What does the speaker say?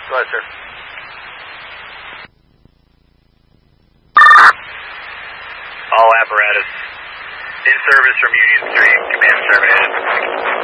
Go ahead, sir. All apparatus in service from Union Street. Command terminated.